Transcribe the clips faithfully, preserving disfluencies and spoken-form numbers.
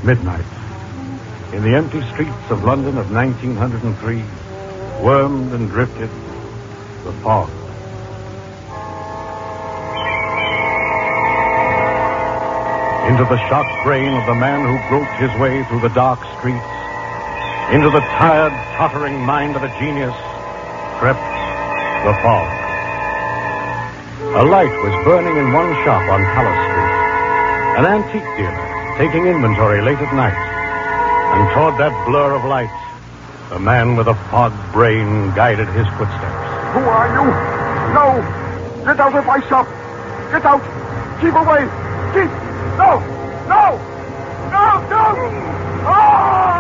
Midnight. In the empty streets of London of nineteen oh three, wormed and drifted the fog. Into the shocked brain of the man who groped his way through the dark streets, into the tired, tottering mind of a genius, crept the fog. A light was burning in one shop on Palace Street. An antique dealer taking inventory late at night. And toward that blur of light, the man with a fogged brain guided his footsteps. Who are you? No! Get out of my shop! Get out! Keep away! Keep! No! No! No! No! Ah!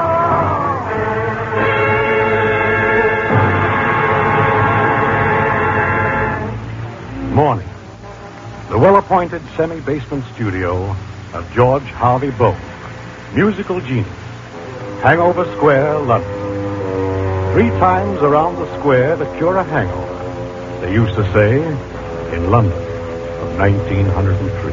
Morning. The well-appointed semi-basement studio of George Harvey Bow, musical genius. Hangover Square, London. Three times around the square to cure a hangover, they used to say, in London of nineteen oh three.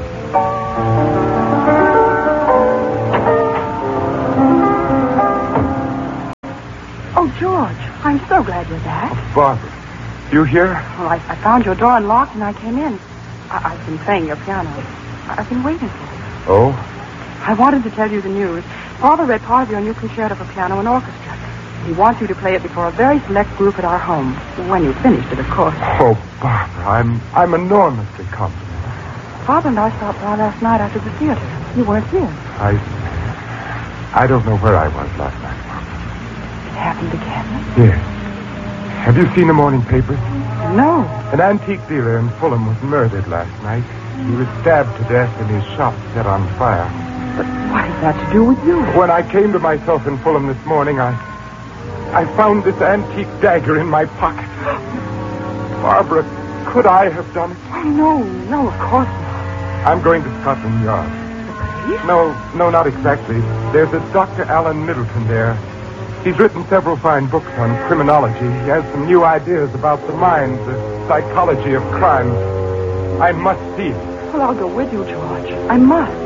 Oh, George, I'm so glad you're back. Oh, Barbara, you here? Well, I, I found your door unlocked and I came in. I, I've been playing your piano. I, I've been waiting for you. Oh? I wanted to tell you the news. Father read part of your new concerto for piano and orchestra. He wants you to play it before a very select group at our home. When you've finished it, of course. Oh, Barbara, I'm I'm enormously complimented. Father and I stopped by last night after the theater. You weren't here. I... I don't know where I was last night. It happened again? Yes. Have you seen the morning papers? No. An antique dealer in Fulham was murdered last night. He was stabbed to death and his shop set on fire. But what has that to do with you? When I came to myself in Fulham this morning, I... I found this antique dagger in my pocket. Barbara, could I have done it? Oh, no, no, of course not. I'm going to Scotland Yard. The police? No, no, not exactly. There's a Doctor Alan Middleton there. He's written several fine books on criminology. He has some new ideas about the mind, the psychology of crime. I must see him. Well, I'll go with you, George. I must.